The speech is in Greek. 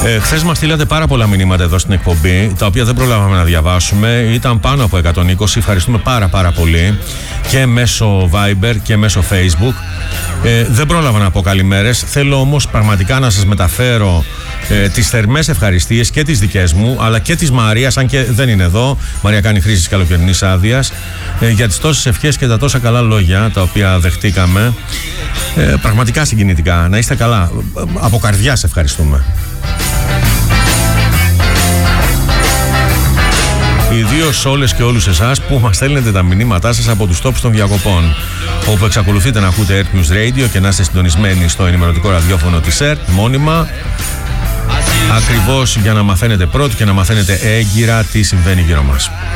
Χθες μας στείλατε πάρα πολλά μηνύματα εδώ στην εκπομπή, τα οποία δεν προλάβαμε να διαβάσουμε. Ήταν πάνω από 120. Ευχαριστούμε πάρα πολύ. Και μέσω Viber και μέσω Facebook. Δεν πρόλαβα να πω καλημέρες. Θέλω όμως πραγματικά να σας μεταφέρω τις θερμές ευχαριστίες και τις δικές μου, αλλά και της Μαρίας, αν και δεν είναι εδώ. Μαρία κάνει χρήση της καλοκαιρινής άδειας, για τις τόσες ευχές και τα τόσα καλά λόγια τα οποία δεχτήκαμε. Πραγματικά συγκινητικά. Να είστε καλά. Από καρδιάς ευχαριστούμε. Ιδίως όλες και όλους εσάς που μας στέλνετε τα μηνύματά σας από τους τόπους των διακοπών, όπου εξακολουθείτε να ακούτε Earth News Radio και να είστε συντονισμένοι στο ενημερωτικό ραδιόφωνο της Earth μόνιμα, ακριβώς για να μαθαίνετε πρώτοι και να μαθαίνετε έγκυρα τι συμβαίνει γύρω μας.